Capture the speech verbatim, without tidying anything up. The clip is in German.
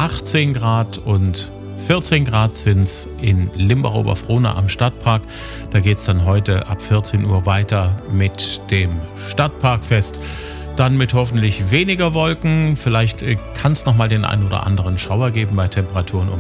achtzehn Grad und vierzehn Grad sind es in Limbach-Oberfrohna am Stadtpark. Da geht es dann heute ab vierzehn Uhr weiter mit dem Stadtparkfest. Dann mit hoffentlich weniger Wolken. Vielleicht kann es nochmal den einen oder anderen Schauer geben bei Temperaturen um